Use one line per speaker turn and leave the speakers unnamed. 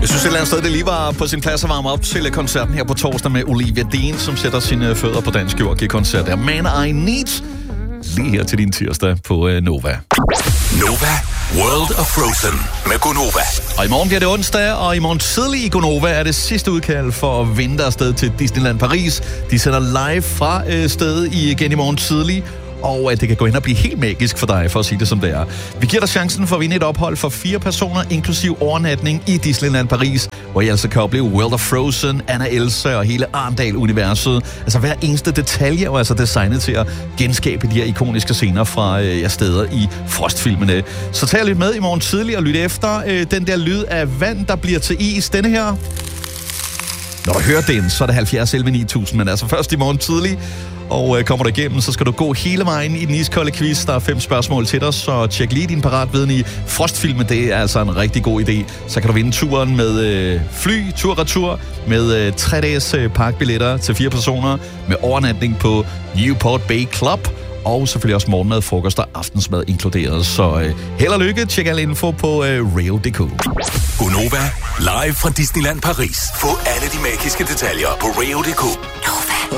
Jeg synes et eller andet sted, det lige var på sin plads at varme op til koncerten her på torsdag med Olivia Dean, som sætter sine fødder på dansk jord i koncert der. Man I Need, lige her til din tirsdag på Nova.
Nova World of Frozen med Gonova.
Og i morgen bliver det onsdag, og i morgen tidlig i Gonova er det sidste udkald for at vinde afsted til Disneyland Paris. De sender live fra stedet igen i morgen tidlig, og det kan gå ind og blive helt magisk for dig, for at sige det som det er. Vi giver dig chancen for at vinde et ophold for 4 personer, inklusiv overnatning i Disneyland Paris, hvor I altså kan opleve World of Frozen, Anna Elsa og hele Arendal-universet. Altså hver eneste detalje er altså designet til at genskabe de her ikoniske scener fra steder i Frostfilmene. Så tag lidt med i morgen tidlig og lyt efter den der lyd af vand, der bliver til is. Denne her. Når du hører den, så er det 70 11 9000, men altså først i morgen tidlig. Og kommer du igennem, så skal du gå hele vejen i den iskolde quiz. Der er 5 spørgsmål til dig, så tjek lige din paratviden i Frostfilmen. Det er altså en rigtig god idé. Så kan du vinde turen med fly, tur-retur, med 3 dages parkbilletter til 4 personer, med overnatning på Newport Bay Club, og selvfølgelig også morgenmad, frokost og aftensmad inkluderet. Så held og lykke. Tjek al info på Rail.dk.
Gonova, live fra Disneyland Paris. Få alle de magiske detaljer på Rail.dk.